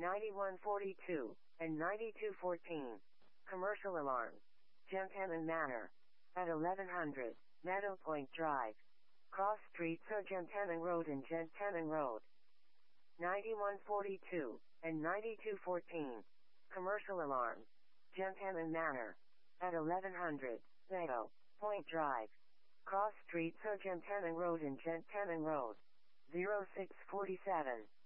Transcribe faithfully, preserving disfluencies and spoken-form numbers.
ninety-one forty-two, and ninety-two fourteen. Commercial alarms. Gentleman Manor. At eleven hundred, Meadow Point Drive. Cross Streets or Gentleman Road and Gentleman Road. ninety-one forty-two, and ninety-two fourteen. Commercial alarms. Gentleman Manor. At eleven hundred, Meadow Point Drive. Cross Streets or Gentleman Road and Gentleman Road. zero six four seven.